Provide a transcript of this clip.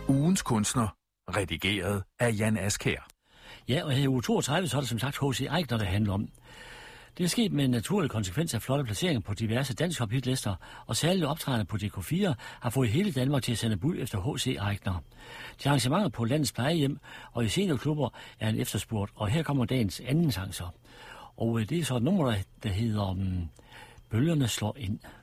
Ugens kunstner, redigeret af Jan Askær. Ja, og her i uge 32, så er det som sagt H.C. Eichner, det handler om. Det er sket med en naturlig konsekvens af flotte placeringer på diverse danske hitlister, og særligt optrædende på DK4 har fået hele Danmark til at sende bud efter H.C. Eichner. De arrangementer på landets plejehjem og i seniorklubber er en efterspurgt, og her kommer dagens anden sang så. Og det er så et nummer, der hedder Bølgerne slår ind.